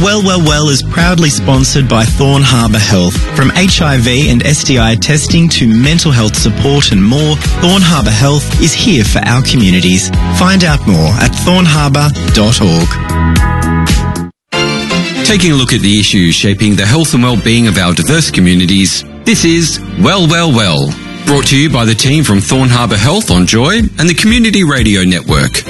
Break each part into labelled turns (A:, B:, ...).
A: Well is proudly sponsored by Thorn Harbour Health. From HIV and STI testing to mental health support and more, Thorn Harbour Health is here for our communities. Find out more at thornharbour.org.
B: Taking a look at the issues shaping the health and well-being of our diverse communities, this is Well, brought to you by the team from Thorn Harbour Health on Joy and the Community Radio Network.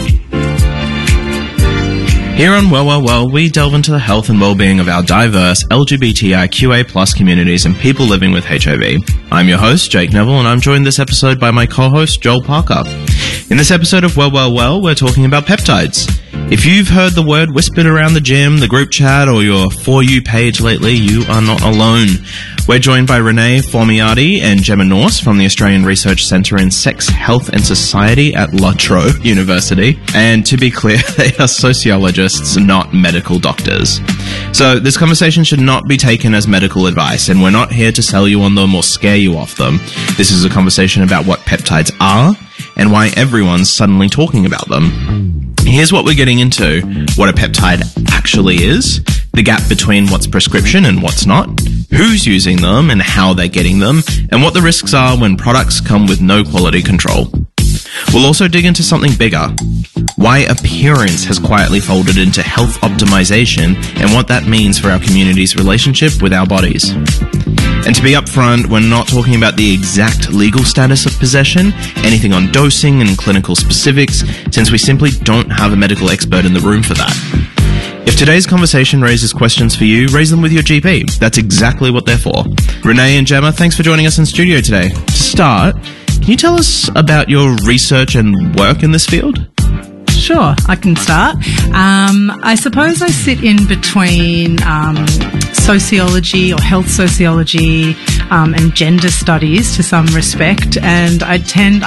C: Here on Well, we delve into the health and well-being of our diverse LGBTIQA+ communities and people living with HIV. I'm your host, Jake Neville, and I'm joined this episode by my co-host, Joel Parker. In this episode of Well, we're talking about peptides. If you've heard the word whispered around the gym, the group chat, or your For You page lately, you are not alone. We're joined by Renee Formiati and Gemma Norse from the Australian Research Centre in Sex, Health and Society at La Trobe University. And to be clear, they are sociologists, not medical doctors. So this conversation should not be taken as medical advice, and we're not here to sell you on them or scare you off them. This is a conversation about what peptides are and why everyone's suddenly talking about them. Here's what we're getting into: what a peptide actually is, the gap between what's prescription and what's not, who's using them and how they're getting them, and what the risks are when products come with no quality control. We'll also dig into something bigger: why appearance has quietly folded into health optimization and what that means for our community's relationship with our bodies. And to be upfront, we're not talking about the exact legal status of possession, anything on dosing and clinical specifics, since we simply don't have a medical expert in the room for that. If today's conversation raises questions for you, raise them with your GP. That's exactly what they're for. Renee and Gemma, thanks for joining us in studio today. To start, can you tell us about your research and work in this field?
D: Sure, I can start. I suppose I sit in between sociology or health sociology and gender studies to some respect, and I'm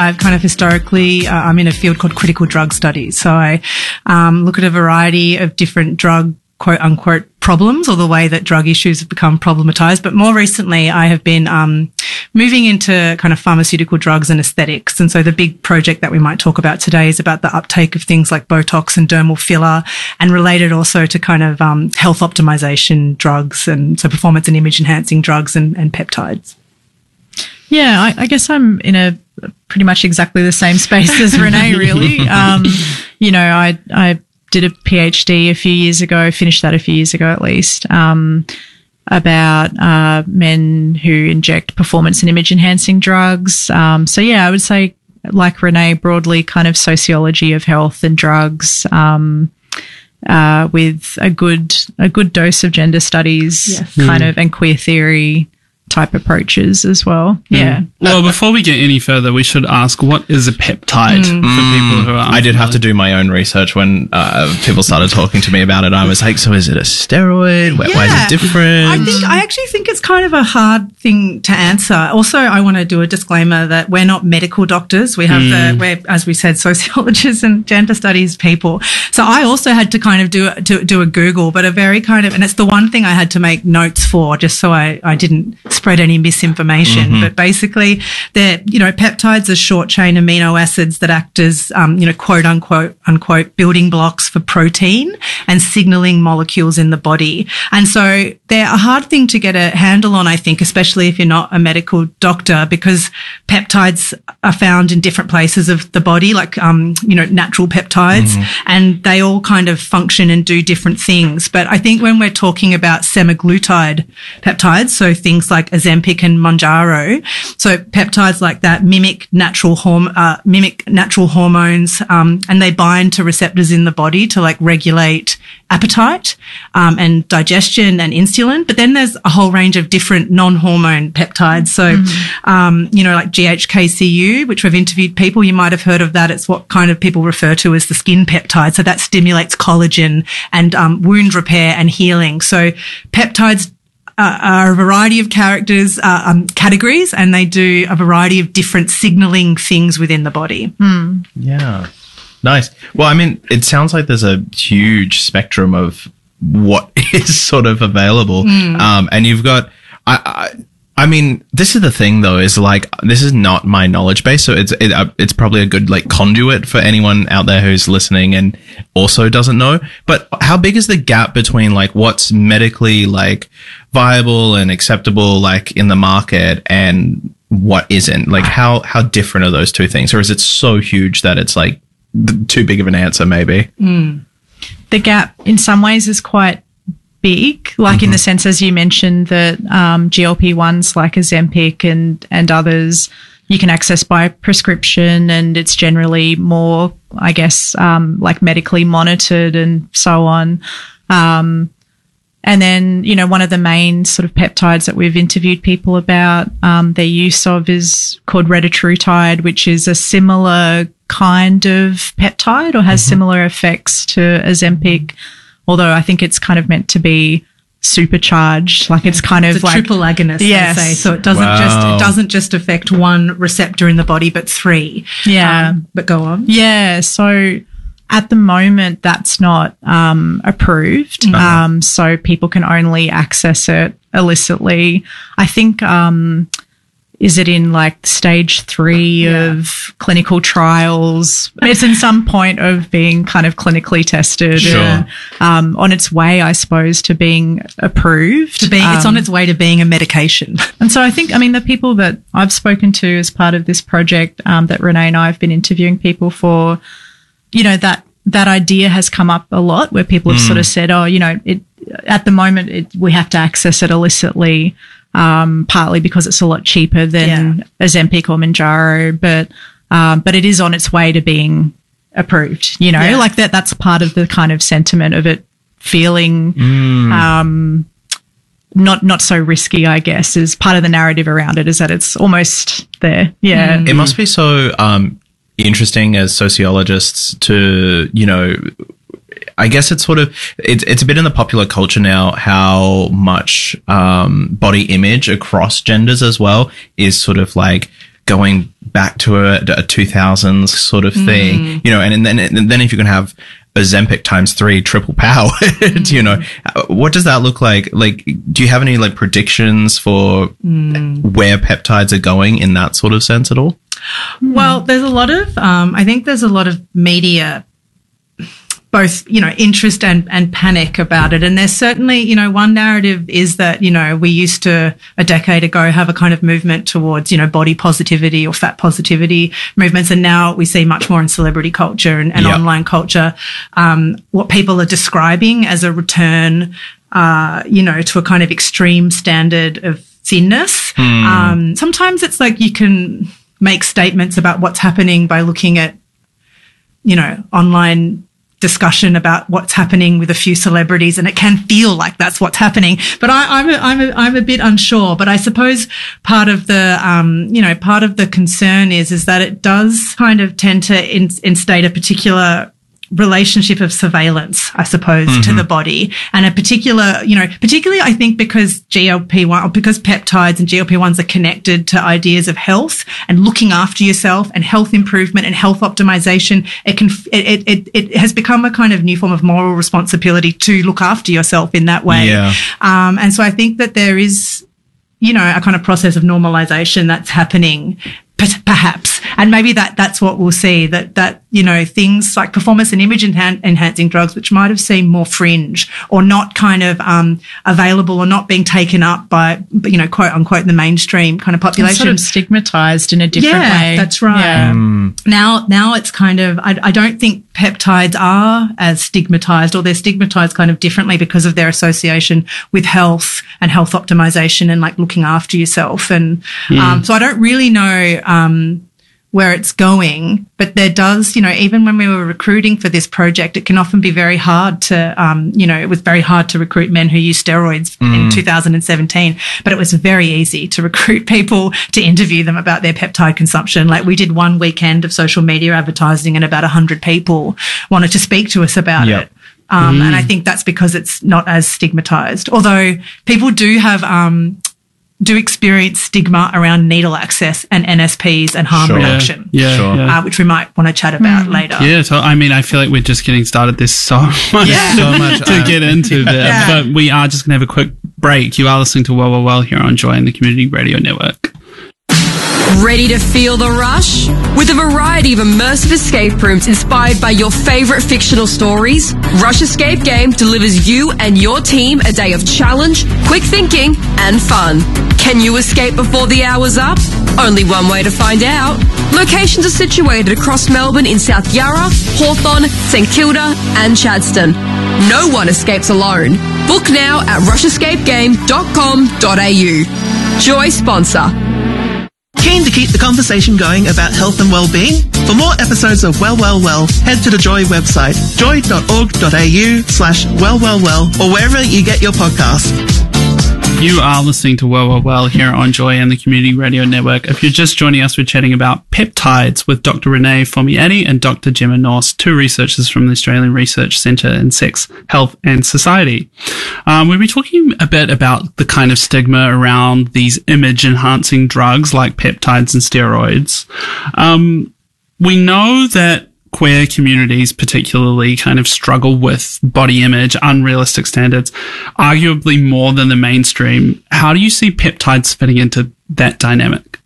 D: in a field called critical drug studies. So I look at a variety of different drug quote unquote problems, or the way that drug issues have become problematized. But more recently, I have been moving into kind of pharmaceutical drugs and aesthetics. And so the big project that we might talk about today is about the uptake of things like Botox and dermal filler, and related also to kind of health optimization drugs, and so performance and image enhancing drugs and peptides.
E: Yeah, I guess I'm in a pretty much exactly the same space as Renee, really. I did a PhD a few years ago, finished that a few years ago at least, about men who inject performance and image enhancing drugs. So yeah, I would say, like Renee, broadly kind of sociology of health and drugs, with a good dose of gender studies, yes, kind of, and queer theory type approaches as well. Yeah.
F: Well, before we get any further, we should ask, what is a peptide for people who are...
C: I did have to do my own research when people started talking to me about it. I was like, so is it a steroid? Why is it different?
D: I actually think it's kind of a hard thing to answer. Also, I want to do a disclaimer that we're not medical doctors. We have we're, as we said, sociologists and gender studies people. So I also had to kind of do a Google, but a very kind of, and it's the one thing I had to make notes for, just so I didn't spread any misinformation. But basically, peptides are short chain amino acids that act as, quote unquote, building blocks for protein and signaling molecules in the body. And so they're a hard thing to get a handle on, I think, especially if you're not a medical doctor, because peptides are found in different places of the body, like, natural peptides, and they all kind of function and do different things. But I think when we're talking about semaglutide peptides, so things like Ozempic and Mounjaro, so peptides like that mimic natural hormones, and they bind to receptors in the body to like regulate appetite, and digestion and insulin. But then there's a whole range of different non-hormone peptides. So, like GHKCU, which we've interviewed people, you might have heard of that. It's what kind of people refer to as the skin peptide. So that stimulates collagen and wound repair and healing. So peptides are a variety of categories, and they do a variety of different signaling things within the body.
C: Yeah. Nice. Well, I mean, it sounds like there's a huge spectrum of what is sort of available. And you've got, I mean, this is the thing though, is like, this is not my knowledge base. So it's probably a good like conduit for anyone out there who's listening and also doesn't know. But how big is the gap between like what's medically like viable and acceptable like in the market and what isn't? Like how different are those two things? Or is it so huge that it's like too big of an answer maybe?
E: The gap in some ways is quite big, like in the sense, as you mentioned, that GLP-1s like Ozempic and others you can access by prescription, and it's generally more, I guess, like medically monitored and so on. And then, you know, one of the main sort of peptides that we've interviewed people about their use of is called retatrutide, which is a similar kind of peptide or has similar effects to Ozempic, although I think it's kind of meant to be supercharged. Like it's kind of
D: it's a
E: like
D: triple agonist,
E: yes.
D: they say. So it doesn't just affect one receptor in the body, but three.
E: Yeah.
D: But go on.
E: Yeah. So at the moment, that's not approved. So people can only access it illicitly. I think, is it in like stage 3 of clinical trials? It's in some point of being kind of clinically tested and on its way, I suppose, to being approved.
D: It's on its way to being a medication.
E: And so I think, I mean, the people that I've spoken to as part of this project that Renee and I have been interviewing people for, you know, that idea has come up a lot where people have sort of said, oh, you know, at the moment we have to access it illicitly. Partly because it's a lot cheaper than Ozempic or Mounjaro, but it is on its way to being approved, you know, like that's part of the kind of sentiment of it feeling, not so risky, I guess, is part of the narrative around it, is that it's almost there. Yeah.
C: It must be so, interesting as sociologists to, you know, I guess it's sort of, it's a bit in the popular culture now how much body image across genders as well is sort of like going back to a 2000s sort of thing, you know, and then if you can have Ozempic times 3 triple powered, you know, what does that look like? Like, do you have any like predictions for where peptides are going in that sort of sense at all?
D: Well, there's a lot of, I think there's a lot of media, both, you know, interest and panic about it. And there's certainly, you know, one narrative is that, you know, we used to a decade ago have a kind of movement towards, you know, body positivity or fat positivity movements. And now we see much more in celebrity culture and online culture, what people are describing as a return, you know, to a kind of extreme standard of thinness. Sometimes it's like you can make statements about what's happening by looking at, you know, online discussion about what's happening with a few celebrities, and it can feel like that's what's happening. But I'm a bit unsure. But I suppose part of the you know, part of the concern is that it does kind of tend to instate a particular relationship of surveillance, I suppose, to the body, and a particular, you know, particularly I think because GLP-1 or because peptides and GLP-1s are connected to ideas of health and looking after yourself and health improvement and health optimization, it has become a kind of new form of moral responsibility to look after yourself in that way. And so I think that there is, you know, a kind of process of normalization that's happening, perhaps, and maybe that's what we'll see, that you know, things like performance and image enhancing drugs, which might have seemed more fringe or not kind of available or not being taken up by, you know, quote unquote, the mainstream kind of population,
E: it's sort of stigmatized in a different way.
D: That's right. Now it's kind of, I don't think peptides are as stigmatized, or they're stigmatized kind of differently because of their association with health and health optimization and like looking after yourself. And so I don't really know where it's going, but there does, you know, even when we were recruiting for this project, it can often be very hard to, you know, it was very hard to recruit men who use steroids in 2017, but it was very easy to recruit people to interview them about their peptide consumption. Like we did one weekend of social media advertising and about 100 people wanted to speak to us about it. And I think that's because it's not as stigmatized, although people do have, do experience stigma around needle access and NSPs and harm reduction, which we might want to chat about later.
F: Yeah, so I mean, I feel like we're just getting started. There's so much, to get into there, but we are just going to have a quick break. You are listening to Well here on Joy and the Community Radio Network.
G: Ready to feel the rush? With a variety of immersive escape rooms inspired by your favourite fictional stories, Rush Escape Game delivers you and your team a day of challenge, quick thinking and fun. Can you escape before the hour's up? Only one way to find out. Locations are situated across Melbourne in South Yarra, Hawthorn, St Kilda and Chadstone. No one escapes alone. Book now at rushescapegame.com.au. Joy sponsor.
H: Keen to keep the conversation going about health and well-being? For more episodes of Well, head to the Joy website, joy.org.au/well, or wherever you get your podcasts.
F: You are listening to Well here on Joy and the Community Radio Network. If you're just joining us, we're chatting about peptides with Dr. Renee Formiati and Dr. Gemma Norse, two researchers from the Australian Research Centre in Sex, Health and Society. We'll be talking a bit about the kind of stigma around these image-enhancing drugs like peptides and steroids. We know that queer communities particularly kind of struggle with body image, unrealistic standards, arguably more than the mainstream. How do you see peptides fitting into that dynamic?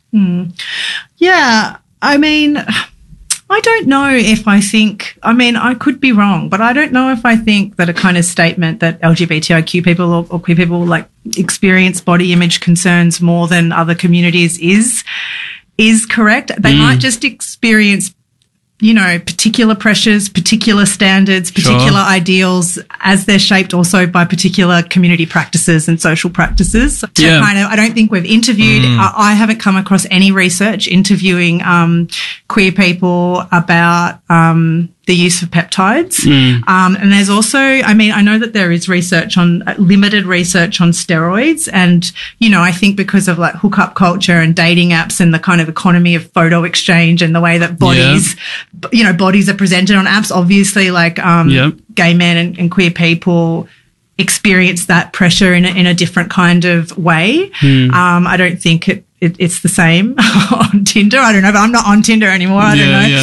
D: Yeah, I mean, I don't know if I could be wrong, but I don't know if I think that a kind of statement that LGBTIQ people or queer people like experience body image concerns more than other communities is correct. They might just experience particular pressures, particular standards, particular ideals as they're shaped also by particular community practices and social practices. I don't think we've interviewed, I haven't come across any research interviewing queer people about the use of peptides. And there's also, I know that there is limited research on steroids. And, I think because of like hookup culture and dating apps and the kind of economy of photo exchange and the way that bodies are presented on apps, obviously like gay men and queer people experience that pressure in a different kind of way. I don't think it's the same on Tinder. I don't know, but I'm not on Tinder anymore. I don't know.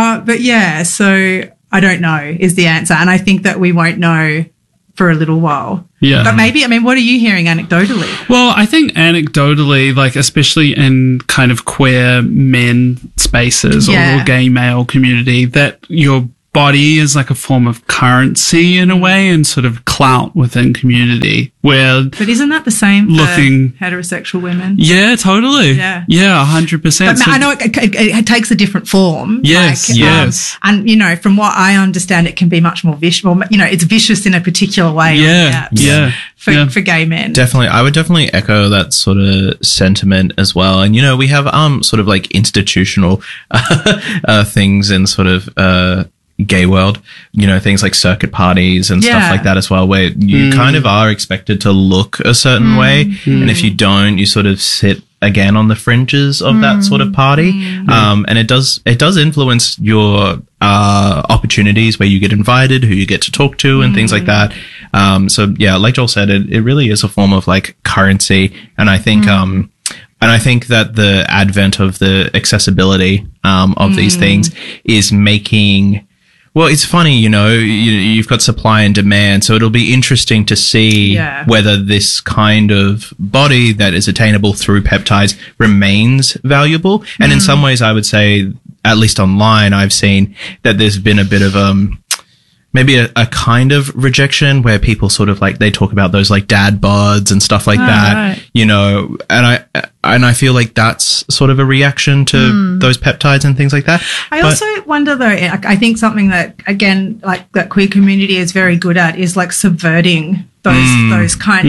D: So I don't know is the answer. And I think that we won't know for a little while. Yeah. But maybe, what are you hearing anecdotally?
F: Well, I think anecdotally, like especially in kind of queer men spaces or gay male community, that your body is like a form of currency in a way and sort of clout within community
D: But isn't that the same for heterosexual women?
F: Yeah, totally. Yeah, 100%.
D: But I know it takes a different form.
F: Yes.
D: And, from what I understand, it can be much more vicious. Well, it's vicious in a particular way. For gay men.
C: Definitely. I would definitely echo that sort of sentiment as well. And, we have sort of like institutional things in sort of gay world, things like circuit parties and stuff like that as well, where you kind of are expected to look a certain way. And if you don't, you sort of sit again on the fringes of that sort of party. And it does influence your opportunities where you get invited, who you get to talk to and things like that. So yeah, like Joel said, it really is a form of like currency. And I think, that the advent of the accessibility of these things is making. Well, it's funny, you've got supply and demand, so it'll be interesting to see whether this kind of body that is attainable through peptides remains valuable. And in some ways, I would say, at least online, I've seen that there's been a bit of maybe a kind of rejection where people sort of like, they talk about those like dad bods and stuff like that, and I feel like that's sort of a reaction to those peptides and things like that.
D: I also wonder though, I think something that, again, like that queer community is very good at is like subverting those kind.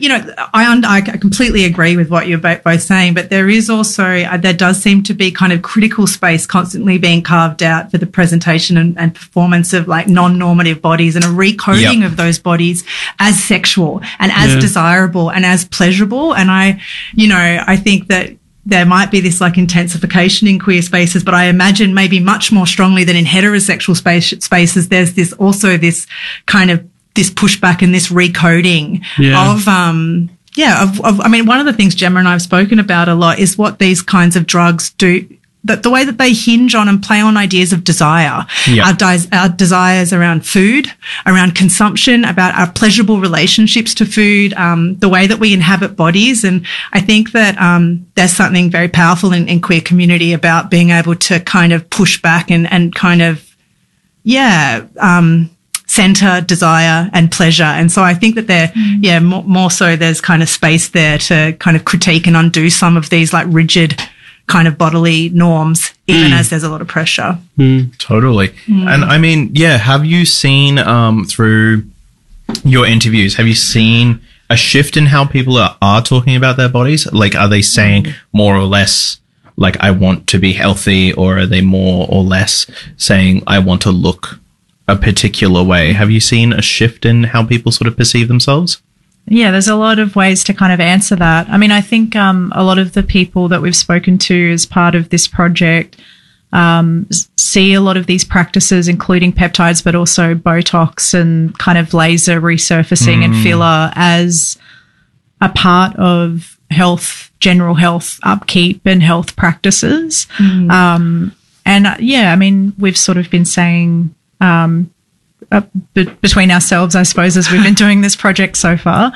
D: I completely agree with what you're both saying, but there is also there does seem to be kind of critical space constantly being carved out for the presentation and performance of like non-normative bodies and a recoding of those bodies as sexual and as desirable and as pleasurable. And I think that there might be this like intensification in queer spaces, but I imagine maybe much more strongly than in heterosexual spaces, there's this kind of this pushback and this recoding of one of the things Gemma and I have spoken about a lot is what these kinds of drugs do the way that they hinge on and play on ideas of desire, our desires around food, around consumption, about our pleasurable relationships to food, the way that we inhabit bodies. And I think that there's something very powerful in queer community about being able to kind of push back and kind of, center desire and pleasure. And so I think that more so there's kind of space there to kind of critique and undo some of these like rigid kind of bodily norms, even as there's a lot of pressure.
C: Totally. And I mean, have you seen through your interviews, have you seen a shift in how people are talking about their bodies? Like, are they saying more or less like, I want to be healthy, or are they more or less saying, I want to look a particular way? Have you seen a shift in how people sort of perceive themselves?
E: Yeah, there's a lot of ways to kind of answer that. I mean, I think a lot of the people that we've spoken to as part of this project see a lot of these practices, including peptides, but also Botox and kind of laser resurfacing and filler, as a part of health, general health upkeep and health practices. I mean, we've sort of been saying between ourselves, I suppose, as we've been doing this project so far,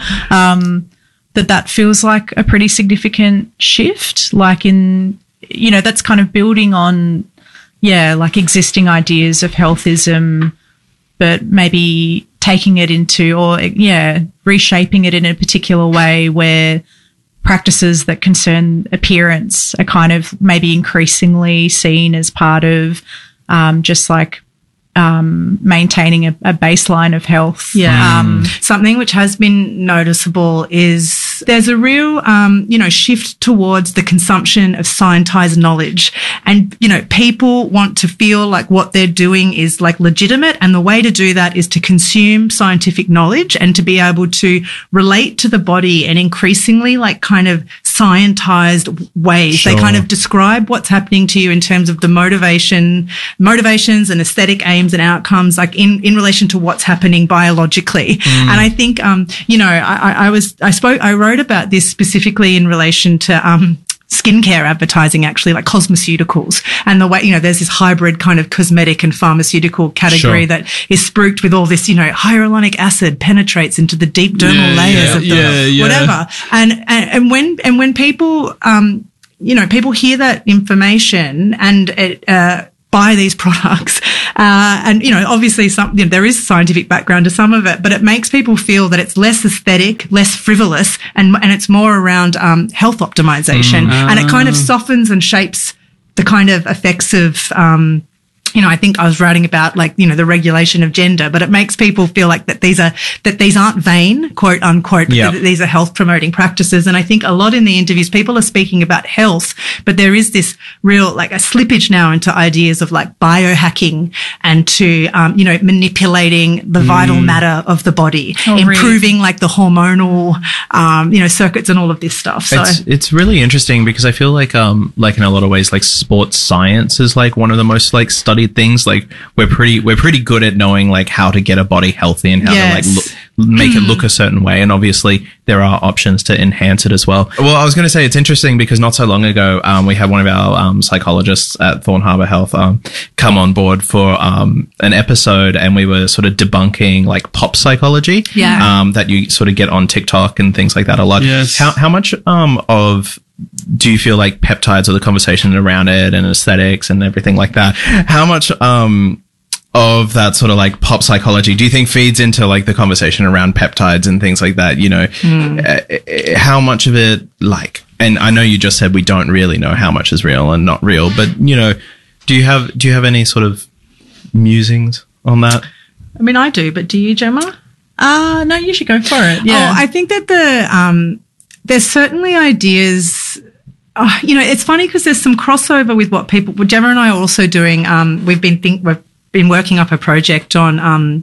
E: that feels like a pretty significant shift, like that's kind of building on, like existing ideas of healthism, but maybe taking it into, or reshaping it in a particular way where practices that concern appearance are kind of maybe increasingly seen as part of just like maintaining a baseline of health.
D: Something which has been noticeable is there's a real, shift towards the consumption of scientized knowledge. And, people want to feel like what they're doing is like legitimate. And the way to do that is to consume scientific knowledge and to be able to relate to the body in increasingly like kind of scientized ways. Sure. They kind of describe what's happening to you in terms of the motivations and aesthetic aims and outcomes, like in relation to what's happening biologically. And I think, I wrote about this specifically in relation to, skincare advertising, actually, like cosmeceuticals, and the way, there's this hybrid kind of cosmetic and pharmaceutical category that is spruiked with all this, hyaluronic acid penetrates into the deep dermal layers of the whatever. And when people, people hear that information and buy these products, and obviously there is scientific background to some of it, but it makes people feel that it's less aesthetic, less frivolous, and it's more around health optimization, and it kind of softens and shapes the kind of effects of I think I was writing about like, the regulation of gender, but it makes people feel like that these aren't vain, quote unquote, but that these are health promoting practices. And I think a lot in the interviews, people are speaking about health, but there is this real, like a slippage now into ideas of like biohacking and to, manipulating the vital matter of the body, improving like the hormonal, circuits and all of this stuff. So
C: it's really interesting because I feel like in a lot of ways, like sports science is like one of the most like studied things. Like we're pretty good at knowing like how to get a body healthy and how to like make it look a certain way, and obviously there are options to enhance it as well. Well, I was going to say it's interesting because not so long ago we had one of our psychologists at Thorn Harbour Health come on board for an episode, and we were sort of debunking like pop psychology that you sort of get on TikTok and things like that a lot. How much do you feel like peptides or the conversation around it and aesthetics and everything like that, how much of that sort of like pop psychology do you think feeds into like the conversation around peptides and things like that? How much of it, like, and I know you just said we don't really know how much is real and not real, but do you have any sort of musings on that?
D: I mean, I do, but do you, Gemma?
E: No, you should go for it. Yeah.
D: I think that there's certainly ideas. It's funny because there's some crossover with what Gemma and I are also doing. We've been working up a project on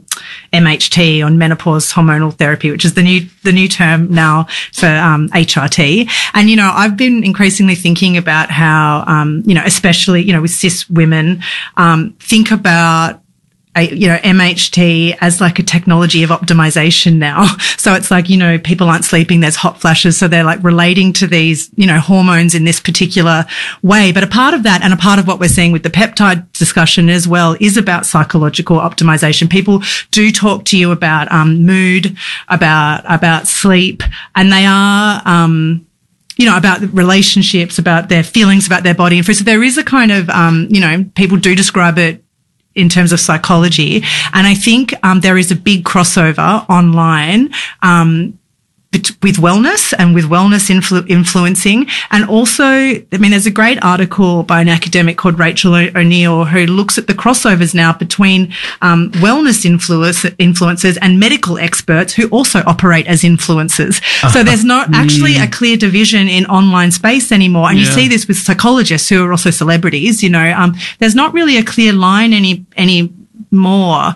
D: MHT, on menopause hormonal therapy, which is the new term now for HRT. And I've been increasingly thinking about how especially with cis women think about MHT as like a technology of optimization now. So it's like, people aren't sleeping, there's hot flashes. So they're like relating to these, hormones in this particular way. But a part of that and a part of what we're seeing with the peptide discussion as well is about psychological optimization. People do talk to you about mood, about sleep, and they are, about relationships, about their feelings, about their body. And so there is a kind of, people do describe it in terms of psychology. And I think there is a big crossover online with wellness and with wellness influencing. And also, there's a great article by an academic called Rachel O'Neill who looks at the crossovers now between wellness influencers and medical experts who also operate as influencers. So there's not actually a clear division in online space anymore. And you see this with psychologists who are also celebrities. There's not really a clear line anymore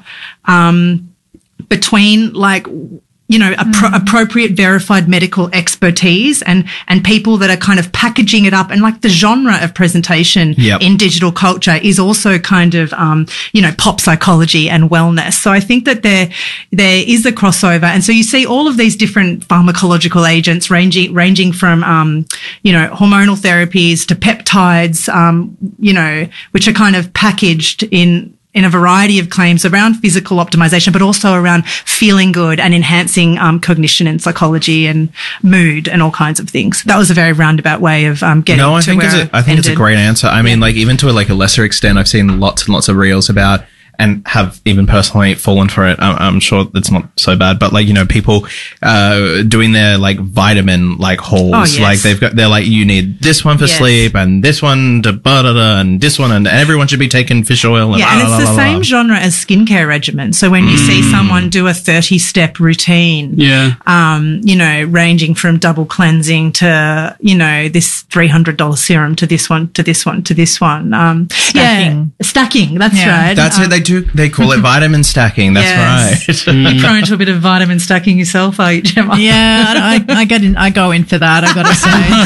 D: between appropriate verified medical expertise and people that are kind of packaging it up. And like the genre of presentation in digital culture is also kind of, pop psychology and wellness. So I think that there is a crossover. And so you see all of these different pharmacological agents ranging from, hormonal therapies to peptides, which are kind of packaged in a variety of claims around physical optimization, but also around feeling good and enhancing cognition and psychology and mood and all kinds of things. That was a very roundabout way of getting to
C: I think it's a great answer. I mean, even to a lesser extent, I've seen lots and lots of reels about and have even personally fallen for it. I'm sure it's not so bad, but people doing their vitamin hauls.
D: Oh, yes.
C: They're like, you need this one for sleep and this one to and this one, and everyone should be taking fish oil. And
D: and it's the same genre as skincare regimen. So when you see someone do a 30-step routine, ranging from double cleansing to this $300 serum to this one to this one to this one, stacking. That's right.
C: That's it. They call it vitamin stacking. That's right.
D: You're prone to a bit of vitamin stacking yourself, are you, Gemma?
E: Yeah, I go in for that, I've got to say.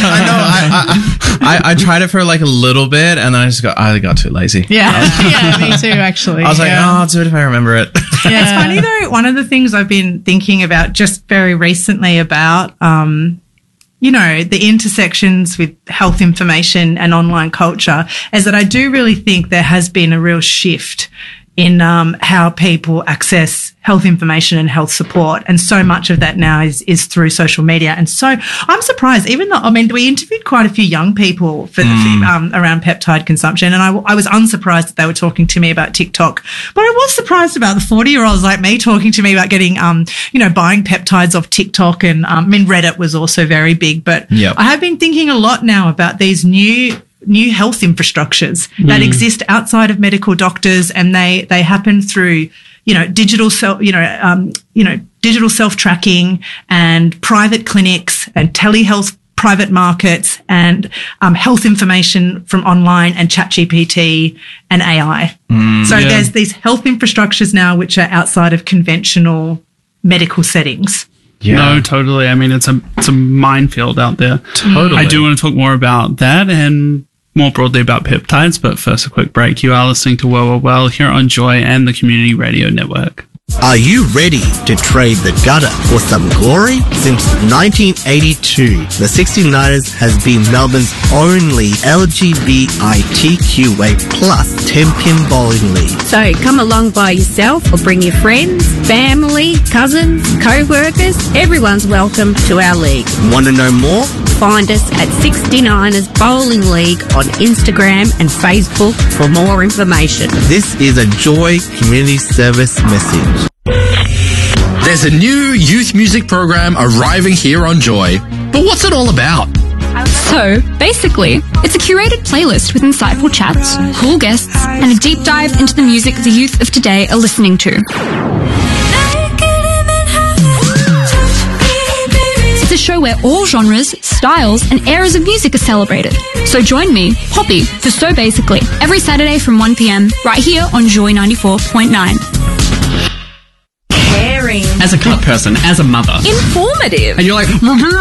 C: I tried it for a little bit and I got too lazy.
E: Yeah, me too, actually.
C: I was like, I'll do it if I remember it.
D: Yeah. It's funny though, one of the things I've been thinking about just very recently about, the intersections with health information and online culture is that I do really think there has been a real shift in how people access health information and health support. And so much of that now is through social media. And so I'm surprised, even though, we interviewed quite a few young people for around peptide consumption. And I was unsurprised that they were talking to me about TikTok, but I was surprised about the 40-year-olds like me talking to me about getting, buying peptides off TikTok. And, Reddit was also very big, but I have been thinking a lot now about these new health infrastructures that exist outside of medical doctors, and they happen through digital self-tracking and private clinics and telehealth private markets and health information from online and ChatGPT and AI. So there's these health infrastructures now which are outside of conventional medical settings.
F: Yeah. No, totally. It's a minefield out there.
C: Totally.
F: I do want to talk more about that and more broadly about peptides, but first a quick break. You are listening to Well here on Joy and the Community Radio Network.
I: Are you ready to trade the gutter for some glory? Since 1982, the 69ers has been Melbourne's only LGBTQA+ 10-pin bowling league.
J: So come along by yourself or bring your friends, family, cousins, co-workers. Everyone's welcome to our league.
I: Want to know more?
J: Find us at 69ers Bowling League on Instagram and Facebook for more information.
I: This is a Joy Community Service message.
K: There's a new youth music program arriving here on Joy. But what's it all about?
L: So, basically, it's a curated playlist with insightful chats, cool guests, and a deep dive into the music the youth of today are listening to. It's a show where all genres, styles, and eras of music are celebrated. So join me, Poppy, for So Basically, every Saturday from 1 p.m, right here on Joy 94.9.
F: as a cut person, as a mother.
G: Informative.
F: And you're like,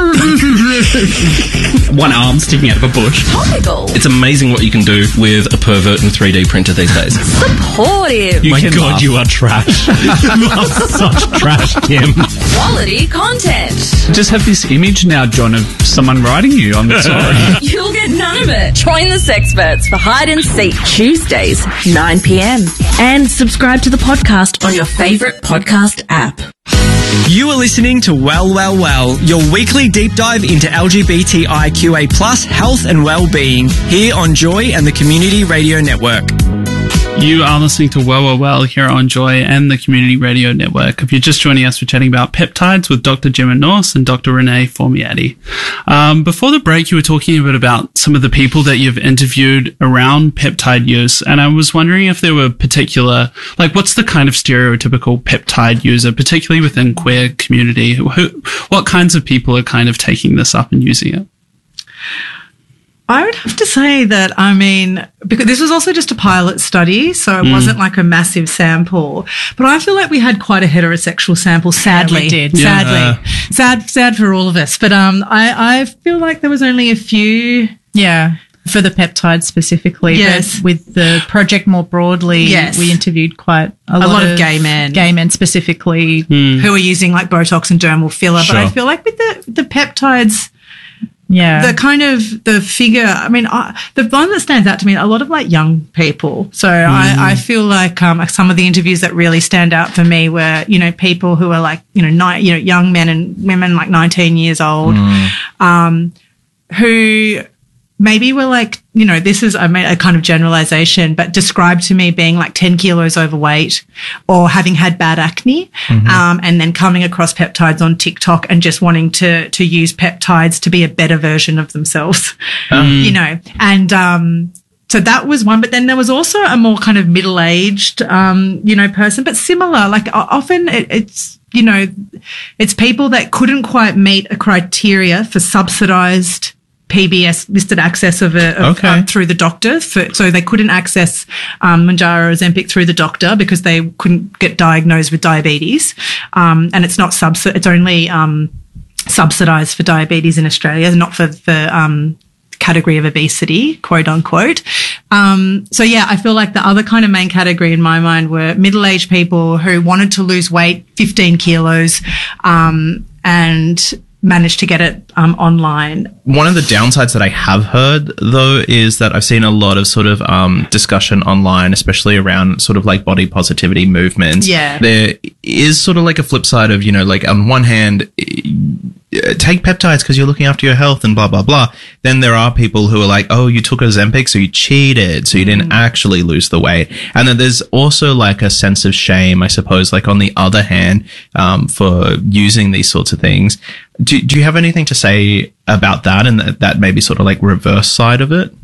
F: one arm sticking out of a bush.
G: Topical.
M: It's amazing what you can do with a pervert and 3D printer these days.
G: Supportive.
M: My God, you are trash. You are such trash, Kim.
G: Quality content.
F: Just have this image now, John, of someone writing you. I'm sorry.
G: You'll get none of it. Join the Sexperts for Hide and Seek Tuesdays, 9 p.m. And subscribe to the podcast on your favourite podcast app.
A: You are listening to Well, Well, Well, your weekly deep dive into LGBTIQA+ health and well-being here on Joy and the Community Radio Network.
F: You are listening to Well, Well, Well here on Joy and the Community Radio Network. If you're just joining us, we're chatting about peptides with Dr. Gemma Norse and Dr. Renee Formiati. Before the break, you were talking a bit about some of the people that you've interviewed around peptide use, and I was wondering if there were particular, like, what's the kind of stereotypical peptide user, particularly within queer community? What kinds of people are kind of taking this up and using it?
D: I would have to say that, because this was also just a pilot study, so it wasn't like a massive sample, but I feel like we had quite a heterosexual sample, sadly.
E: Yeah, we did.
D: Sadly. Sad for all of us. But I feel like there was only a few.
E: Yeah. For the peptides specifically.
D: Yes.
E: But with the project more broadly,
D: yes,
E: we interviewed quite a lot of
D: gay men.
E: Gay men specifically.
D: Who are using like Botox and dermal filler.
E: Sure.
D: But I feel like with the peptides,
E: yeah,
D: the kind of the figure, the one that stands out to me, a lot of like young people. So I feel like some of the interviews that really stand out for me were, people who are like, young men and women like 19 years old, who maybe were like, this is a kind of generalization, but described to me being like 10 kilos overweight or having had bad acne, and then coming across peptides on TikTok and just wanting to use peptides to be a better version of themselves, and so that was one. But then there was also a more kind of middle-aged, person, but similar. Like often it's people that couldn't quite meet a criteria for subsidized PBS listed access through the doctor, so they couldn't access Mounjaro or Ozempic through the doctor because they couldn't get diagnosed with diabetes, and it's not it's only subsidised for diabetes in Australia, not for the category of obesity, quote unquote. So yeah, I feel like the other kind of main category in my mind were middle-aged people who wanted to lose weight, 15 kilos, and managed to get it online.
C: One of the downsides that I have heard, though, is that I've seen a lot of sort of discussion online, especially around sort of like body positivity movements.
D: Yeah.
C: There is sort of like a flip side of, like on one hand, take peptides because you're looking after your health and blah, blah, blah. Then there are people who are like, oh, you took Ozempic, so you cheated, so you didn't actually lose the weight. And then there's also like a sense of shame, I suppose, like on the other hand, for using these sorts of things. Do you have anything to say about that and that maybe sort of like reverse side of it?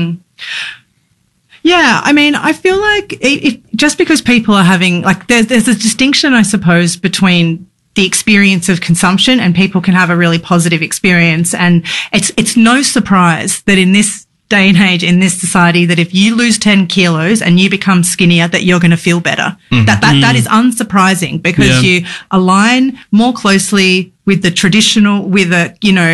D: Yeah, I feel like just because people are having, like, there's a distinction, I suppose, between the experience of consumption and people can have a really positive experience. And it's no surprise that in this day and age, in this society, that if you lose 10 kilos and you become skinnier, that you're going to feel better. That is unsurprising because you align more closely with the traditional, with the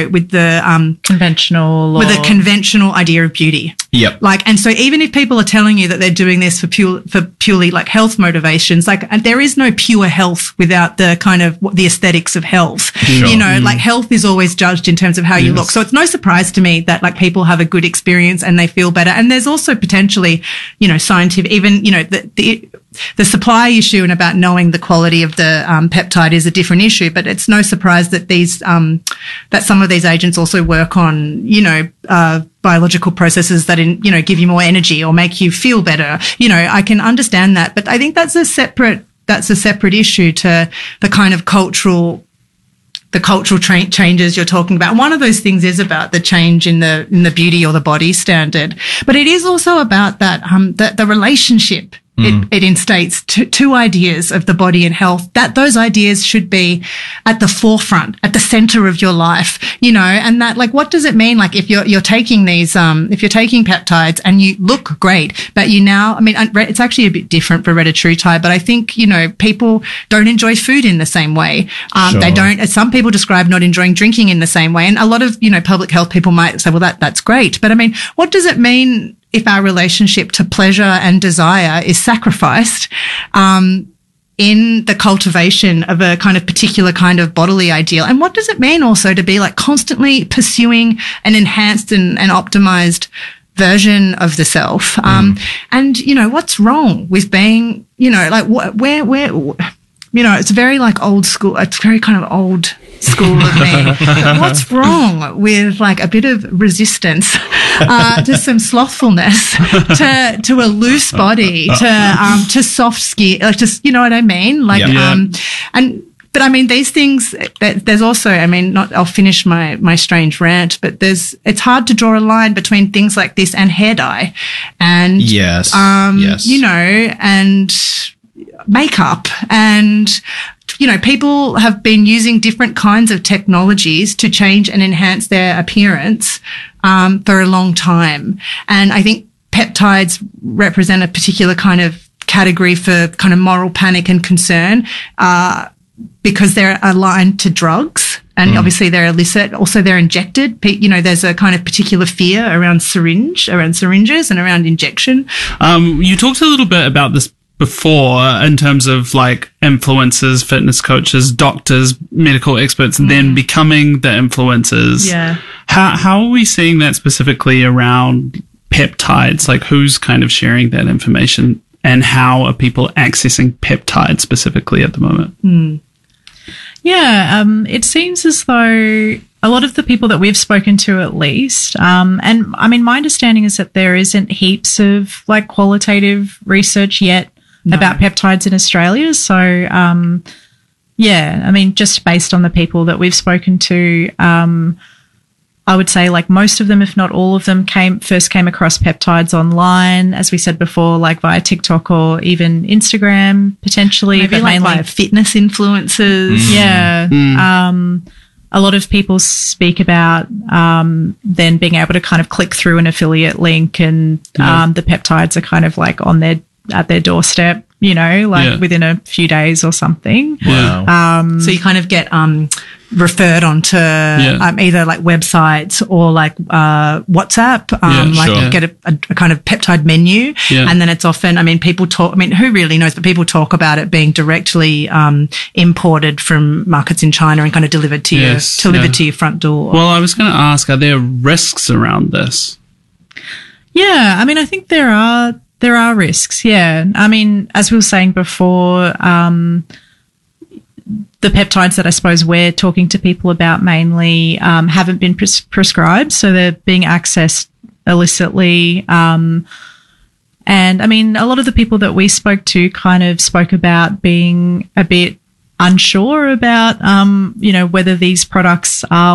D: conventional idea of beauty.
C: Yep.
D: And so even if people are telling you that they're doing this for purely like health motivations, and there is no pure health without the kind of the aesthetics of health.
C: Sure.
D: Like health is always judged in terms of how you look. So it's no surprise to me that like people have a good experience and they feel better. And there's also potentially, scientific, even, the supply issue and about knowing the quality of the peptide is a different issue, but it's no surprise that that some of these agents also work on, biological processes that, give you more energy or make you feel better. I can understand that, but I think that's a separate issue to the kind of cultural changes you're talking about. One of those things is about the change in the beauty or the body standard, but it is also about that, the relationship. It instates two ideas of the body and health, that those ideas should be at the forefront, at the center of your life. you know, and that, like, what does it mean? Like, if you're taking these, if you're taking peptides and you look great, but you now, I mean, it's actually a bit different for retatrutide, but I think, you know, people don't enjoy food in the same way. They don't, as some people describe not enjoying drinking in the same way. And a lot of, you know, public health people might say, well, that's great. But I mean, what does it mean if our relationship to pleasure and desire is sacrificed, in the cultivation of a kind of particular kind of bodily ideal? And what does it mean also to be like constantly pursuing an enhanced and optimized version of the self? And, you know, what's wrong with being, you know, like where, you know, it's very like old school, it's very kind of old school of me. What's wrong with like a bit of resistance, to some slothfulness, to a loose body, to soft skin, like, just, you know what I mean? Like, but I mean, these things, there's also, I mean, I'll finish my strange rant, but it's hard to draw a line between things like this and hair dye and,
C: yes,
D: you know, and makeup, and, you know, people have been using different kinds of technologies to change and enhance their appearance for a long time. And I think peptides represent a particular kind of category for kind of moral panic and concern, because they're aligned to drugs. And obviously they're illicit. Also, they're injected. You know, there's a kind of particular fear around syringes and around injection.
F: You talked a little bit about this before in terms of like influencers, fitness coaches, doctors, medical experts, and then becoming the influencers.
D: Yeah.
F: How are we seeing that specifically around peptides? Like, who's kind of sharing that information, and how are people accessing peptides specifically at the moment?
E: Yeah, it seems as though a lot of the people that we've spoken to, at least, and I mean, my understanding is that there isn't heaps of like qualitative research yet about peptides in Australia. So, yeah, I mean, just based on the people that we've spoken to, I would say like most of them, if not all of them, first came across peptides online, as we said before, like via TikTok or even Instagram potentially.
D: Maybe
E: but
D: like
E: mainly
D: via fitness influencers.
E: Yeah. A lot of people speak about then being able to kind of click through an affiliate link, and the peptides are kind of like at their doorstep, you know, like within a few days or something.
C: Wow.
D: So you kind of get referred onto either like websites or like WhatsApp, you get a kind of peptide menu, and then it's often, I mean, people talk, I mean, who really knows, but people talk about it being directly imported from markets in China and kind of delivered to your front door.
F: Well, I was going to ask, are there risks around this?
E: Yeah, I mean, I think there are risks. Yeah, I mean, as we were saying before, the peptides that I suppose we're talking to people about mainly haven't been prescribed, so they're being accessed illicitly. And I mean, a lot of the people that we spoke to kind of spoke about being a bit unsure about, you know, whether these products are